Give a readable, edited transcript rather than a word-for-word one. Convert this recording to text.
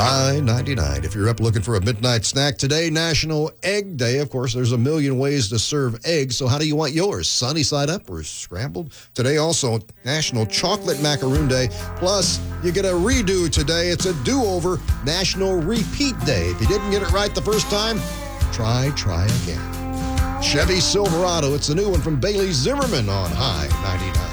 High 99. If you're up looking for a midnight snack today, National Egg Day. Of course, there's a million ways to serve eggs, so how do you want yours? Sunny side up or scrambled? Today also National Chocolate Macaroon Day. Plus, you get a redo today. It's a do-over. National Repeat Day. If you didn't get it right the first time, try again. Chevy Silverado. It's a new one from Bailey Zimmerman on High 99.